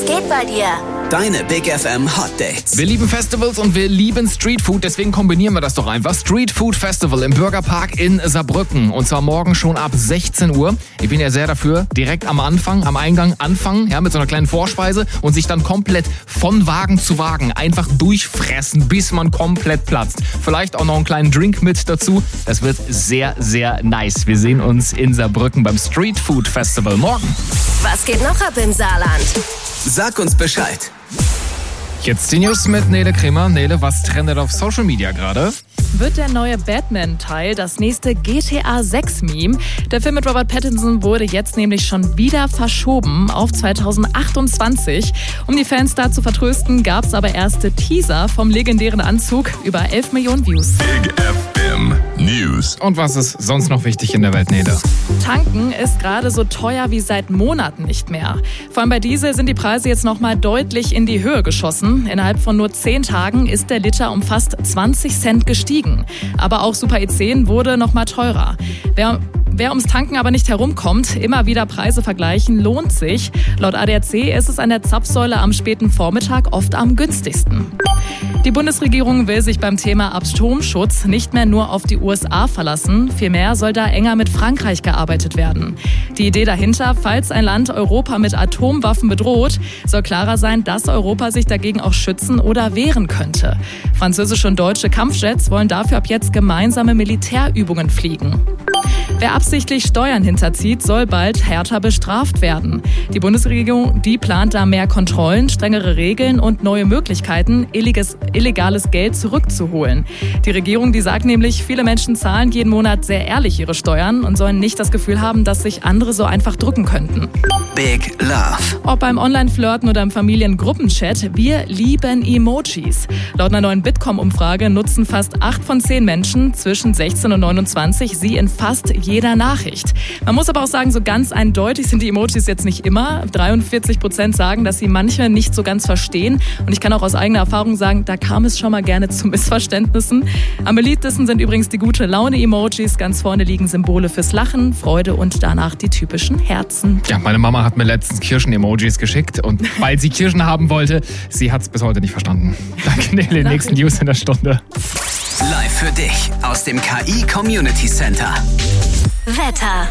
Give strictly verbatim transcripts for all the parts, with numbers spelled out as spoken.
geht bei dir? Deine Big F M Hot Dates. Wir lieben Festivals und wir lieben Streetfood, deswegen kombinieren wir das doch einfach. Street Food Festival im Bürgerpark in Saarbrücken. Und zwar morgen schon ab sechzehn Uhr. Ich bin ja sehr dafür, direkt am Anfang, am Eingang anfangen, ja, mit so einer kleinen Vorspeise und sich dann komplett von Wagen zu Wagen einfach durchfressen, bis man komplett platzt. Vielleicht auch noch einen kleinen Drink mit dazu. Das wird sehr, sehr nice. Wir sehen uns in Saarbrücken beim Street Food Festival morgen. Was geht noch ab im Saarland? Sag uns Bescheid. Jetzt die News mit Nele Kremer. Nele, was trendet auf Social Media gerade? Wird der neue Batman-Teil das nächste G T A sechs Meme? Der Film mit Robert Pattinson wurde jetzt nämlich schon wieder verschoben auf zweitausendachtundzwanzig. Um die Fans da zu vertrösten, gab es aber erste Teaser vom legendären Anzug. Über elf Millionen Views. Big F M News. Und was ist sonst noch wichtig in der Welt, Nele? Tanken ist gerade so teuer wie seit Monaten nicht mehr. Vor allem bei Diesel sind die Preise jetzt noch mal deutlich in die Höhe geschossen. Innerhalb von nur zehn Tagen ist der Liter um fast zwanzig Cent gestiegen. Aber auch Super E zehn wurde noch mal teurer. Wer Wer ums Tanken aber nicht herumkommt, immer wieder Preise vergleichen, lohnt sich. Laut A D A C ist es an der Zapfsäule am späten Vormittag oft am günstigsten. Die Bundesregierung will sich beim Thema Atomschutz nicht mehr nur auf die U S A verlassen. Vielmehr soll da enger mit Frankreich gearbeitet werden. Die Idee dahinter, falls ein Land Europa mit Atomwaffen bedroht, soll klarer sein, dass Europa sich dagegen auch schützen oder wehren könnte. Französische und deutsche Kampfjets wollen dafür ab jetzt gemeinsame Militärübungen fliegen. Wer absichtlich Steuern hinterzieht, soll bald härter bestraft werden. Die Bundesregierung, die plant da mehr Kontrollen, strengere Regeln und neue Möglichkeiten, illegales, illegales Geld zurückzuholen. Die Regierung, die sagt nämlich, viele Menschen zahlen jeden Monat sehr ehrlich ihre Steuern und sollen nicht das Gefühl haben, dass sich andere so einfach drücken könnten. Big Love. Ob beim Online-Flirten oder im Familiengruppenchat, wir lieben Emojis. Laut einer neuen Bitkom-Umfrage nutzen fast acht von zehn Menschen zwischen sechzehn und neunundzwanzig sie in fast jeder Nachricht. Man muss aber auch sagen, so ganz eindeutig sind die Emojis jetzt nicht immer. dreiundvierzig Prozent sagen, dass sie manche nicht so ganz verstehen. Und ich kann auch aus eigener Erfahrung sagen, da kam es schon mal gerne zu Missverständnissen. Am beliebtesten sind übrigens die gute Laune-Emojis. Ganz vorne liegen Symbole fürs Lachen, Freude und danach die typischen Herzen. Ja, meine Mama hat mir letztens Kirschen-Emojis geschickt und weil sie Kirschen haben wollte, sie hat es bis heute nicht verstanden. Danke, Nele. Nächsten News in der Stunde. Live für dich aus dem K I Community Center. Wetter.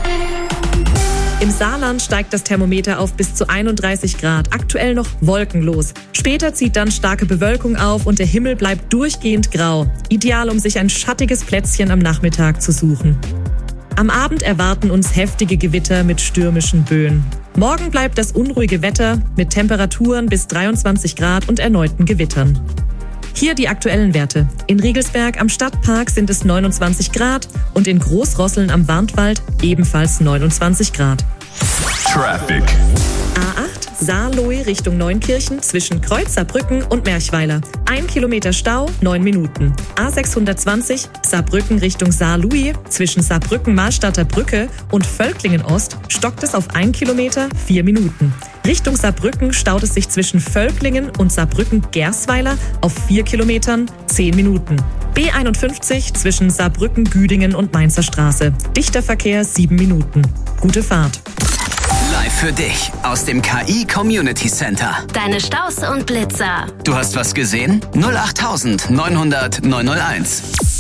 Im Saarland steigt das Thermometer auf bis zu einunddreißig Grad, aktuell noch wolkenlos. Später zieht dann starke Bewölkung auf und der Himmel bleibt durchgehend grau. Ideal, um sich ein schattiges Plätzchen am Nachmittag zu suchen. Am Abend erwarten uns heftige Gewitter mit stürmischen Böen. Morgen bleibt das unruhige Wetter mit Temperaturen bis dreiundzwanzig Grad und erneuten Gewittern. Hier die aktuellen Werte. In Riegelsberg am Stadtpark sind es neunundzwanzig Grad und in Großrosseln am Warntwald ebenfalls neunundzwanzig Grad. Traffic. A acht Saarlouis Richtung Neunkirchen zwischen Kreuz Saarbrücken und Merchweiler. Ein Kilometer Stau, neun Minuten. A sechshundertzwanzig Saarbrücken Richtung Saarlouis zwischen Saarbrücken-Mahlstadter Brücke und Völklingen-Ost stockt es auf ein Kilometer, vier Minuten. Richtung Saarbrücken staut es sich zwischen Völklingen und Saarbrücken-Gersweiler auf vier Kilometern, zehn Minuten. B einundfünfzig zwischen Saarbrücken-Güdingen und Mainzer Straße. Dichter Verkehr, sieben Minuten. Gute Fahrt. Live für dich aus dem K I Community Center. Deine Staus und Blitzer. Du hast was gesehen? null acht neunhundert neunhunderteins.